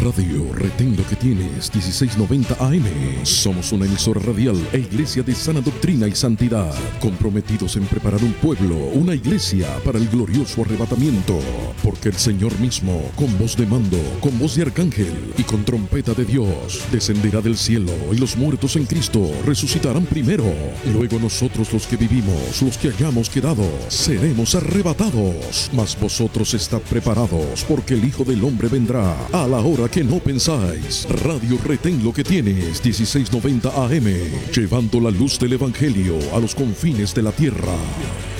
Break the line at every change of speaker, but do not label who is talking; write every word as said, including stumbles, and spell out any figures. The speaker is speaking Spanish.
Radio Retén Lo que Tienes, dieciséis noventa A M. Somos una emisora radial e iglesia de sana doctrina y santidad, comprometidos en preparar un pueblo, una iglesia para el glorioso arrebatamiento, porque el Señor mismo, con voz de mando, con voz de arcángel y con trompeta de Dios, descenderá del cielo, y los muertos en Cristo resucitarán primero. Luego nosotros, los que vivimos, los que hayamos quedado, seremos arrebatados. Mas vosotros estad preparados, porque el Hijo del Hombre vendrá a la hora que no pensáis. Radio Retén Lo que Tienes, dieciséis noventa A M, llevando la luz del Evangelio a los confines de la tierra.